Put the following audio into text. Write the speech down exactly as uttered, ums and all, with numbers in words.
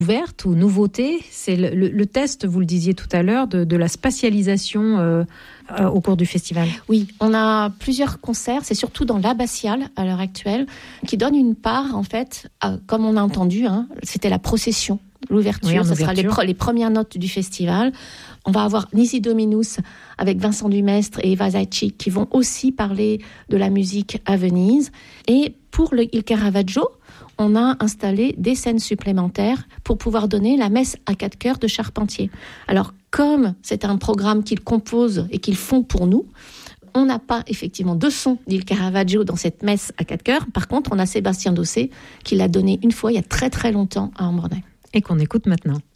ouverte ou nouveauté, c'est le, le, le test, vous le disiez tout à l'heure, de, de la spatialisation euh, euh, au cours du festival. Oui, on a plusieurs concerts, c'est surtout dans l'abbatiale à l'heure actuelle, qui donne une part, en fait, à, comme on a entendu, hein, c'était la procession, l'ouverture, oui, ce ouverture. sera les, pre- les premières notes du festival. On va avoir Nisi Dominus avec Vincent Dumestre et Eva Zaitchik qui vont aussi parler de la musique à Venise. Et pour le Il Caravaggio, on a installé des scènes supplémentaires pour pouvoir donner la messe à quatre chœurs de Charpentier. Alors, comme c'est un programme qu'ils composent et qu'ils font pour nous, on n'a pas effectivement de son d'Il Caravaggio dans cette messe à quatre chœurs. Par contre, on a Sébastien Dossé qui l'a donné une fois il y a très très longtemps à Ambronay. Et qu'on écoute maintenant.